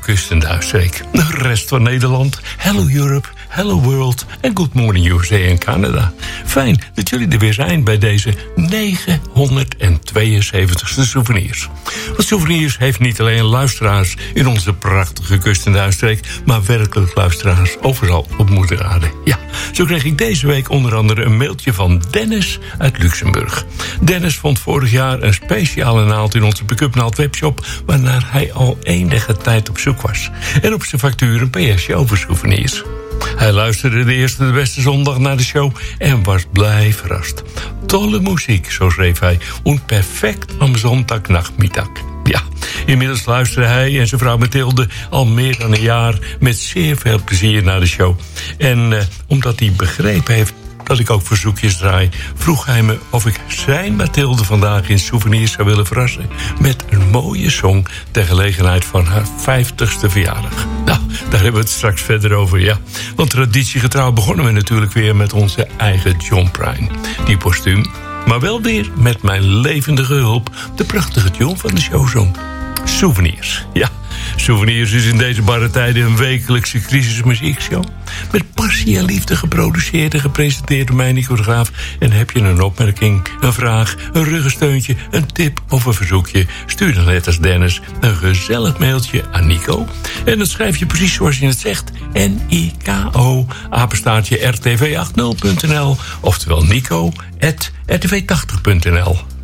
kust en duistreek. De rest van Nederland, hello Europe, hello world en good morning USA en Canada. Fijn dat jullie er weer zijn bij deze 972ste Souvenirs. Want Souvenirs heeft niet alleen luisteraars in onze prachtige kust en duistreek, maar werkelijk luisteraars overal op moeder aarde. Ja, zo kreeg ik deze week onder andere een mailtje van Dennis uit Luxemburg. Dennis vond vorig jaar een speciale naald in onze pick-up naald webshop, waarnaar hij al enige tijd op zoek was. En op zijn factuur een PSje over Souvenirs. Hij luisterde de eerste de beste zondag naar de show en was blij verrast. Tolle muziek, zo schreef hij, und perfect am Sonntagnachmittag. Ja, inmiddels luisteren hij en zijn vrouw Mathilde al meer dan een jaar met zeer veel plezier naar de show. En omdat hij begrepen heeft dat ik ook verzoekjes draai, vroeg hij me of ik zijn Mathilde vandaag in Souvenirs zou willen verrassen met een mooie song ter gelegenheid van haar 50ste verjaardag. Nou, daar hebben we het straks verder over, ja. Want traditiegetrouw begonnen we natuurlijk weer met onze eigen John Prine. Die postuum, maar wel weer met mijn levendige hulp, de prachtige John van de show zong. Souvenirs, ja. Souvenirs is in deze barre tijden een wekelijkse crisismuziekshow. Met passie en liefde geproduceerd en gepresenteerd door mij, Nico de Graaf. En heb je een opmerking, een vraag, een ruggensteuntje, een tip of een verzoekje? Stuur dan net als Dennis een gezellig mailtje aan Nico. En dan schrijf je precies zoals je het zegt. NIKO, @rtv80.nl. Oftewel Nico @rtv80.nl.